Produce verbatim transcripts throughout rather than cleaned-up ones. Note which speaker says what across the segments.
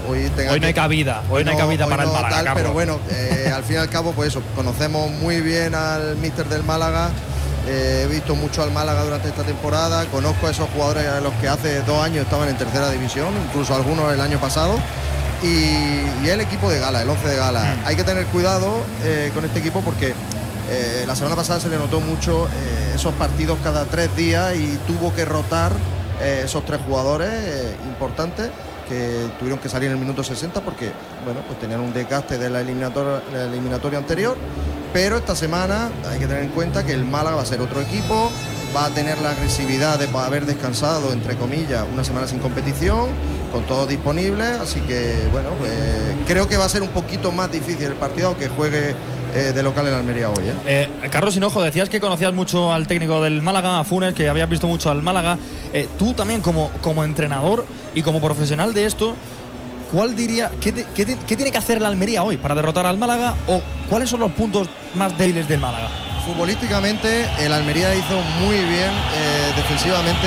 Speaker 1: hoy tenga
Speaker 2: hoy no hay
Speaker 1: que,
Speaker 2: cabida, hoy no hay cabida
Speaker 1: hoy
Speaker 2: para
Speaker 1: no
Speaker 2: el Málaga,
Speaker 1: tal,
Speaker 2: Carlos.
Speaker 1: pero bueno, eh, al fin y al cabo, pues eso, conocemos muy bien al míster del Málaga. Eh, he visto mucho al Málaga durante esta temporada, conozco a esos jugadores a los que hace dos años estaban en tercera división, incluso algunos el año pasado, y, y el equipo de gala, el once de gala. Mm. Hay que tener cuidado eh, con este equipo porque eh, la semana pasada se le notó mucho eh, esos partidos cada tres días y tuvo que rotar eh, esos tres jugadores eh, importantes que tuvieron que salir en el minuto sesenta porque bueno, pues tenían un desgaste de la eliminatoria, la eliminatoria anterior. Pero esta semana hay que tener en cuenta que el Málaga va a ser otro equipo, va a tener la agresividad de haber descansado, entre comillas, una semana sin competición, con todo disponible, así que bueno, pues creo que va a ser un poquito más difícil el partido, aunque juegue eh, de local en Almería hoy. ¿eh?
Speaker 2: Eh, Carlos Hinojo, decías que conocías mucho al técnico del Málaga, a Funes, que habías visto mucho al Málaga. Eh, tú también como, como entrenador y como profesional de esto, ¿cuál diría, qué, te, qué, te, qué tiene que hacer la Almería hoy para derrotar al Málaga o cuáles son los puntos más débiles del Málaga?
Speaker 1: Futbolísticamente el Almería hizo muy bien eh, defensivamente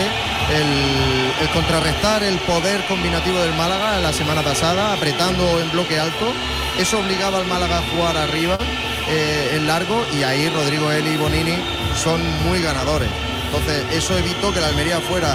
Speaker 1: el, el contrarrestar el poder combinativo del Málaga la semana pasada, apretando en bloque alto. Eso obligaba al Málaga a jugar arriba eh, en largo, y ahí Rodrigo Eli y Bonini son muy ganadores. Entonces eso evitó que la Almería fuera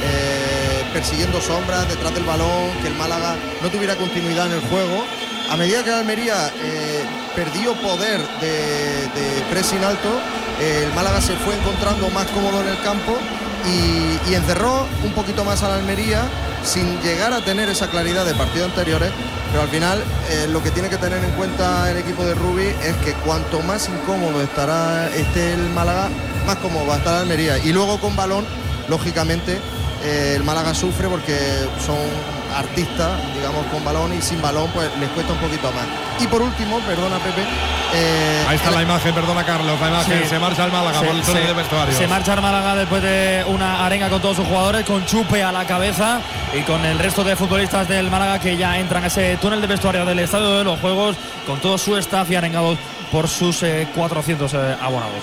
Speaker 1: eh, persiguiendo sombras detrás del balón, que el Málaga no tuviera continuidad en el juego. A medida que la Almería eh, perdió poder de, de pressing alto, eh, el Málaga se fue encontrando más cómodo en el campo y, y encerró un poquito más a la Almería sin llegar a tener esa claridad de partidos anteriores. Pero al final eh, lo que tiene que tener en cuenta el equipo de Rubi es que cuanto más incómodo estará esté el Málaga, más cómodo va a estar la Almería. Y luego con balón, lógicamente, eh, el Málaga sufre porque son artistas, digamos, con balón, y sin balón pues les cuesta un poquito más. Y por último, perdona Pepe, eh,
Speaker 3: ahí está
Speaker 1: el...
Speaker 3: la imagen, perdona Carlos, la imagen, sí. Se marcha el Málaga se, por el túnel de vestuarios.
Speaker 2: Se marcha el Málaga después de una arenga con todos sus jugadores, con Chupe a la cabeza y con el resto de futbolistas del Málaga que ya entran a ese túnel de vestuarios del Estadio de los Juegos con todo su staff y arengados por sus eh, cuatrocientos eh, abonados.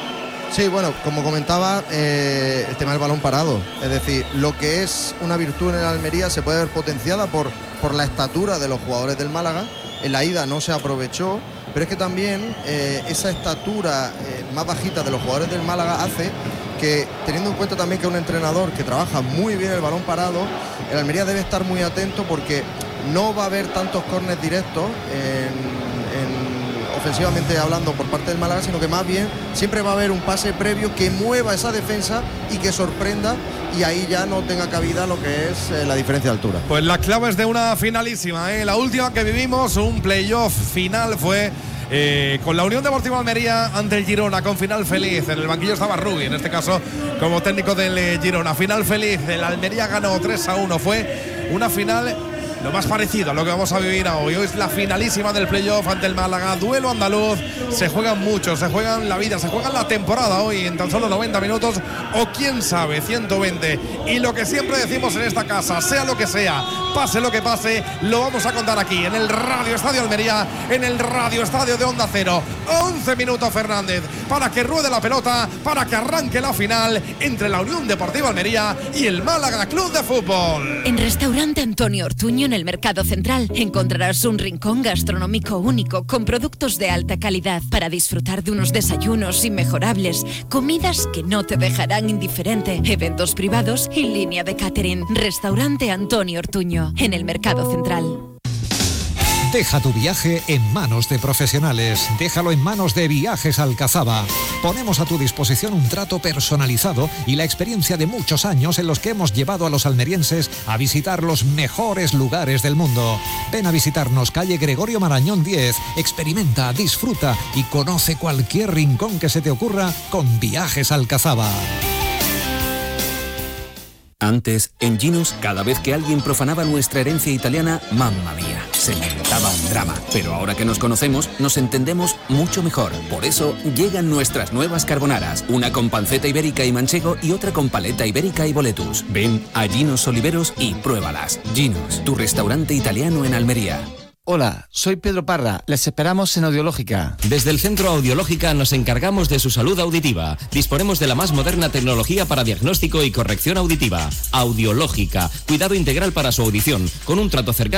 Speaker 1: Sí, bueno, como comentaba, eh, el tema del balón parado. Es decir, lo que es una virtud en el Almería se puede ver potenciada por, por la estatura de los jugadores del Málaga. En la ida no se aprovechó, pero es que también eh, esa estatura eh, más bajita de los jugadores del Málaga hace que, teniendo en cuenta también que un entrenador que trabaja muy bien el balón parado, el Almería debe estar muy atento porque no va a haber tantos córneres directos en... ofensivamente hablando por parte del Málaga, sino que más bien siempre va a haber un pase previo que mueva esa defensa y que sorprenda, y ahí ya no tenga cabida lo que es eh, la diferencia de altura.
Speaker 3: Pues las claves de una finalísima, ¿eh? La última que vivimos, un playoff final, fue eh, con la Unión Deportiva Almería ante el Girona, con final feliz. En el banquillo estaba Rubi, en este caso como técnico del eh, Girona. Final feliz, el Almería ganó tres a uno, fue una final lo más parecido a lo que vamos a vivir hoy. Hoy es la finalísima del playoff ante el Málaga, duelo andaluz. Se juegan mucho, se juegan la vida, se juegan la temporada hoy en tan solo noventa minutos, o quién sabe, ciento veinte. Y lo que siempre decimos en esta casa, sea lo que sea, pase lo que pase, lo vamos a contar aquí en el Radio Estadio Almería, en el Radio Estadio de Onda Cero. once minutos, Fernández, para que ruede la pelota, para que arranque la final entre la Unión Deportiva Almería y el Málaga Club de Fútbol.
Speaker 4: En Restaurante Antonio Ortuño, en el Mercado Central, encontrarás un rincón gastronómico único con productos de alta calidad para disfrutar de unos desayunos inmejorables, comidas que no te dejarán indiferente, eventos privados y línea de catering. Restaurante Antonio Ortuño, en el Mercado Central.
Speaker 5: Deja tu viaje en manos de profesionales. Déjalo en manos de Viajes Alcazaba. Ponemos a tu disposición un trato personalizado y la experiencia de muchos años en los que hemos llevado a los almerienses a visitar los mejores lugares del mundo. Ven a visitarnos, calle Gregorio Marañón diez. Experimenta, disfruta y conoce cualquier rincón que se te ocurra con Viajes Alcazaba.
Speaker 6: Antes, en Ginos, cada vez que alguien profanaba nuestra herencia italiana, mamma mía, se montaba un drama. Pero ahora que nos conocemos, nos entendemos mucho mejor. Por eso, llegan nuestras nuevas carbonaras. Una con panceta ibérica y manchego y otra con paleta ibérica y boletus. Ven a Ginos Oliveros y pruébalas. Ginos, tu restaurante italiano en Almería.
Speaker 7: Hola, soy Pedro Parra. Les esperamos en Audiológica.
Speaker 8: Desde el Centro Audiológica nos encargamos de su salud auditiva. Disponemos de la más moderna tecnología para diagnóstico y corrección auditiva. Audiológica, cuidado integral para su audición, con un trato cercano